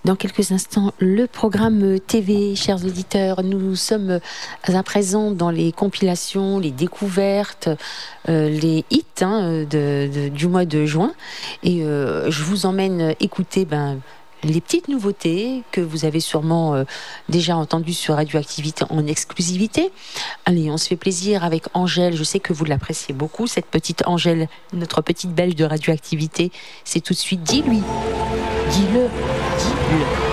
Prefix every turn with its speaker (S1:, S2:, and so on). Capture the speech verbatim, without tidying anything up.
S1: Dans quelques instants, le programme T V, chers auditeurs. Nous sommes à présent dans les compilations, les découvertes, euh, les hits hein, de, de, du mois de juin. Et euh, je vous emmène écouter ben, les petites nouveautés que vous avez sûrement euh, déjà entendues sur Radioactivité en exclusivité. Allez, on se fait plaisir avec Angèle. Je sais que vous l'appréciez beaucoup, cette petite Angèle, notre petite belge de Radioactivité. C'est tout de suite, dis-lui, dis-le, dis-le.